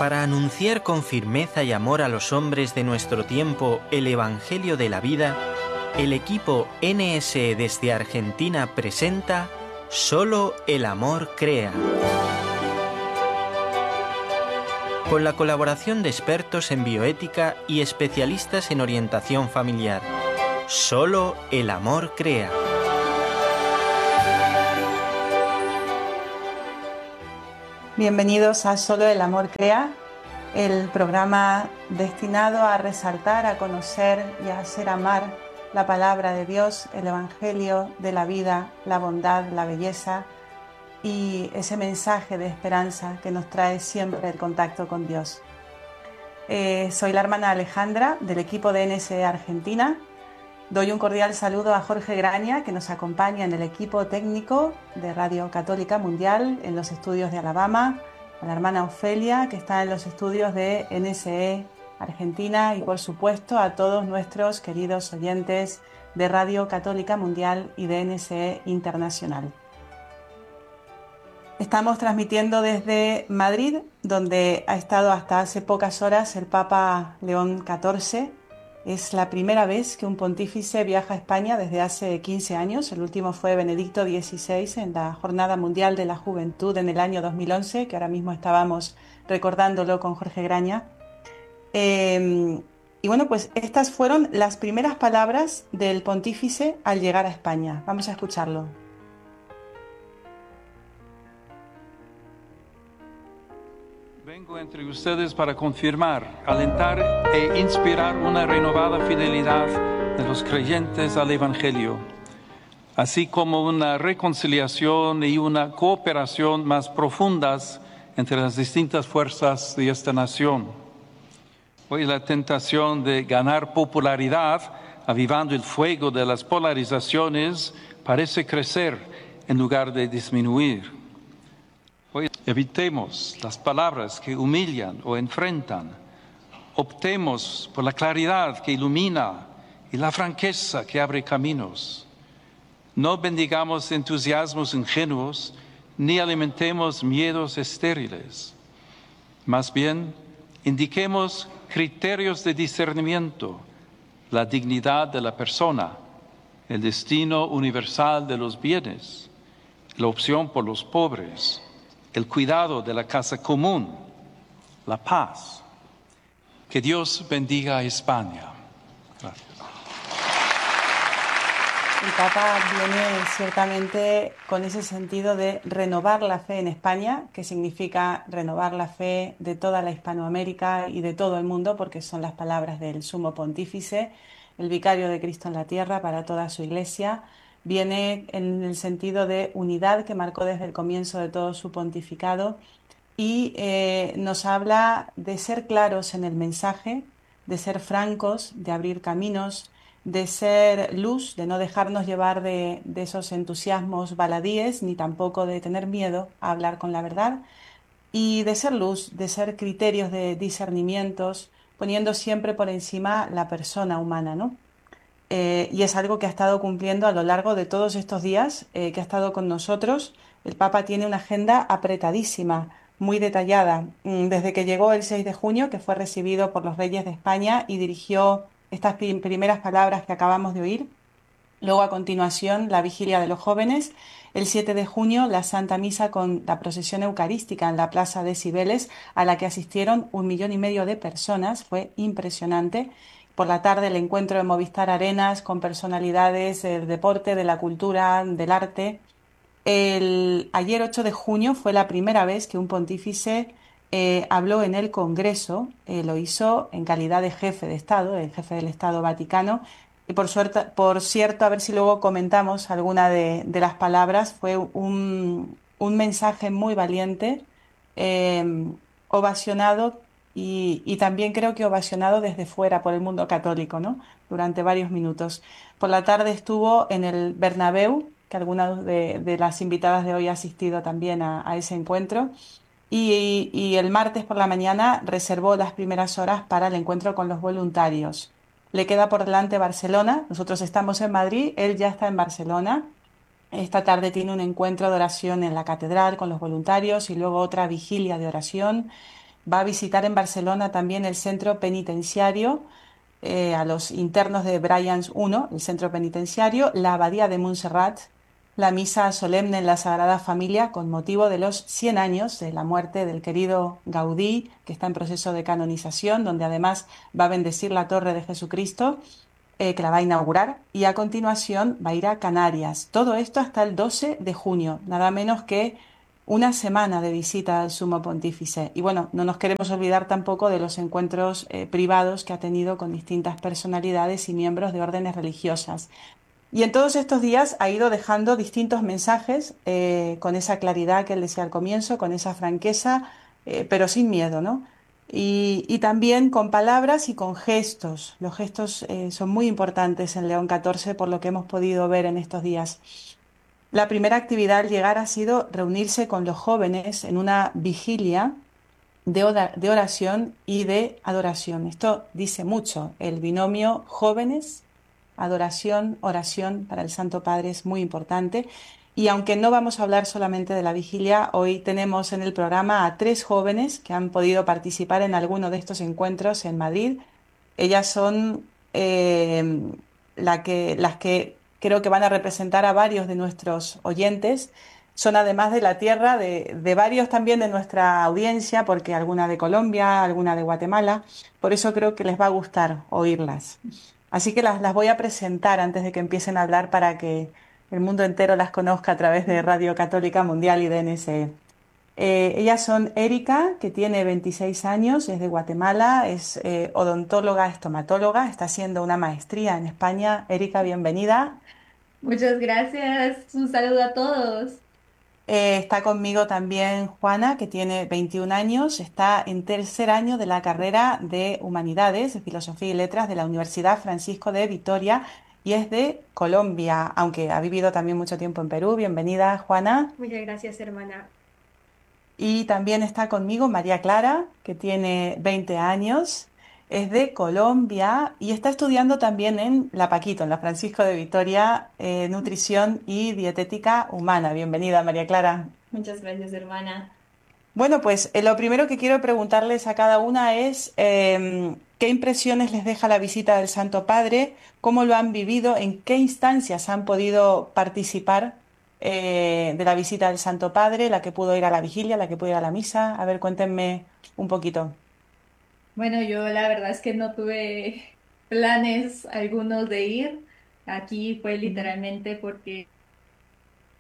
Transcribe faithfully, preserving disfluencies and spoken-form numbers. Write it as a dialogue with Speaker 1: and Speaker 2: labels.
Speaker 1: Para anunciar con firmeza y amor a los hombres de nuestro tiempo el Evangelio de la vida, el equipo N S E desde Argentina presenta Solo el amor crea. Con la colaboración de expertos en bioética y especialistas en orientación familiar. Solo el amor crea.
Speaker 2: Bienvenidos a Solo el amor crea, el programa destinado a resaltar, a conocer y a hacer amar la palabra de Dios, el Evangelio de la vida, la bondad, la belleza y ese mensaje de esperanza que nos trae siempre el contacto con Dios. Eh, soy la hermana Alejandra del equipo de N S E Argentina. Doy un cordial saludo a Jorge Graña, que nos acompaña en el equipo técnico de Radio Católica Mundial en los estudios de Alabama, a la hermana Ofelia, que está en los estudios de N S E Argentina, y por supuesto a todos nuestros queridos oyentes de Radio Católica Mundial y de N S E Internacional. Estamos transmitiendo desde Madrid, donde ha estado hasta hace pocas horas el Papa León catorce. Es la primera vez que un pontífice viaja a España desde hace quince años. El último fue Benedicto dieciséis en la Jornada Mundial de la Juventud en el año dos mil once, que ahora mismo estábamos recordándolo con Jorge Graña. Eh, y bueno, pues estas fueron las primeras palabras del pontífice al llegar a España. Vamos a escucharlo.
Speaker 3: Vengo entre ustedes para confirmar, alentar e inspirar una renovada fidelidad de los creyentes al Evangelio, así como una reconciliación y una cooperación más profundas entre las distintas fuerzas de esta nación. Hoy la tentación de ganar popularidad, avivando el fuego de las polarizaciones, parece crecer en lugar de disminuir. Hoy evitemos las palabras que humillan o enfrentan. Optemos por la claridad que ilumina y la franqueza que abre caminos. No bendigamos entusiasmos ingenuos ni alimentemos miedos estériles. Más bien, indiquemos criterios de discernimiento, la dignidad de la persona, el destino universal de los bienes, la opción por los pobres, el cuidado de la casa común, la paz. Que Dios bendiga a España. Gracias.
Speaker 2: El Papa viene ciertamente con ese sentido de renovar la fe en España, que significa renovar la fe de toda la Hispanoamérica y de todo el mundo, porque son las palabras del Sumo Pontífice, el vicario de Cristo en la tierra para toda su Iglesia. Viene en el sentido de unidad que marcó desde el comienzo de todo su pontificado y eh, nos habla de ser claros en el mensaje, de ser francos, de abrir caminos, de ser luz, de no dejarnos llevar de, de esos entusiasmos baladíes, ni tampoco de tener miedo a hablar con la verdad, y de ser luz, de ser criterios de discernimientos, poniendo siempre por encima la persona humana, ¿no? Eh, y es algo que ha estado cumpliendo a lo largo de todos estos días eh, que ha estado con nosotros. El Papa tiene una agenda apretadísima, muy detallada, desde que llegó el seis de junio, que fue recibido por los reyes de España y dirigió estas prim- primeras palabras que acabamos de oír. Luego, a continuación, la vigilia de los jóvenes. El siete de junio, la Santa Misa con la procesión eucarística en la Plaza de Cibeles, a la que asistieron un millón y medio de personas. Fue impresionante. Por la tarde, el encuentro de Movistar Arenas con personalidades del deporte, de la cultura, del arte. El, ayer, ocho de junio, fue la primera vez que un pontífice eh, habló en el Congreso. Eh, lo hizo en calidad de jefe de Estado, el jefe del Estado Vaticano. Y por, suerte, por cierto, a ver si luego comentamos alguna de, de las palabras, fue un, un mensaje muy valiente, eh, ovacionado. Y, y también creo que ovacionado desde fuera por el mundo católico, ¿no? Durante varios minutos. Por la tarde estuvo en el Bernabéu, que algunas de, de las invitadas de hoy ha asistido también a, a ese encuentro. Y, y el martes por la mañana reservó las primeras horas para el encuentro con los voluntarios. Le queda por delante Barcelona. Nosotros estamos en Madrid, él ya está en Barcelona. Esta tarde tiene un encuentro de oración en la catedral con los voluntarios y luego otra vigilia de oración. va a visitar en Barcelona también el centro penitenciario, eh, a los internos de Brians uno, el centro penitenciario, la abadía de Montserrat, la misa solemne en la Sagrada Familia con motivo de los cien años de la muerte del querido Gaudí, que está en proceso de canonización, donde además va a bendecir la Torre de Jesucristo, eh, que la va a inaugurar, y a continuación va a ir a Canarias. Todo esto hasta el doce de junio, nada menos que una semana de visita al Sumo Pontífice. Y bueno, no nos queremos olvidar tampoco de los encuentros eh, privados que ha tenido con distintas personalidades y miembros de órdenes religiosas. Y en todos estos días ha ido dejando distintos mensajes, eh, con esa claridad que él decía al comienzo, con esa franqueza, eh, pero sin miedo, ¿no? Y, y también con palabras y con gestos. Los gestos eh, son muy importantes en León catorce, por lo que hemos podido ver en estos días. La primera actividad al llegar ha sido reunirse con los jóvenes en una vigilia de ora- de oración y de adoración. Esto dice mucho. El binomio jóvenes, adoración, oración para el Santo Padre es muy importante. Y aunque no vamos a hablar solamente de la vigilia, hoy tenemos en el programa a tres jóvenes que han podido participar en alguno de estos encuentros en Madrid. Ellas son eh, la que, las que creo que van a representar a varios de nuestros oyentes. Son además de la tierra de, de varios también de nuestra audiencia, porque alguna de Colombia, alguna de Guatemala. Por eso creo que les va a gustar oírlas. Así que las, las voy a presentar antes de que empiecen a hablar para que el mundo entero las conozca a través de Radio Católica Mundial y de N S E. Eh, ellas son Erika, que tiene veintiséis años, es de Guatemala, es eh, odontóloga, estomatóloga, está haciendo una maestría en España. Erika, bienvenida.
Speaker 4: Muchas gracias. Un saludo a todos.
Speaker 2: Eh, está conmigo también Juana, que tiene veintiún años, está en tercer año de la carrera de Humanidades, de Filosofía y Letras de la Universidad Francisco de Vitoria y es de Colombia, aunque ha vivido también mucho tiempo en Perú. Bienvenida, Juana.
Speaker 4: Muchas gracias, hermana.
Speaker 2: Y también está conmigo María Clara, que tiene veinte años, es de Colombia y está estudiando también en La Paquito, en la Francisco de Vitoria, eh, Nutrición y Dietética Humana. Bienvenida, María Clara.
Speaker 4: Muchas gracias, hermana.
Speaker 2: Bueno, pues eh, lo primero que quiero preguntarles a cada una es em, qué impresiones les deja la visita del Santo Padre, cómo lo han vivido, en qué instancias han podido participar eh, de la visita del Santo Padre, la que pudo ir a la vigilia, la que pudo ir a la misa. A ver, cuéntenme un poquito.
Speaker 4: Bueno, yo la verdad es que no tuve planes algunos de ir. Aquí fue
Speaker 2: Ujú.
Speaker 4: literalmente porque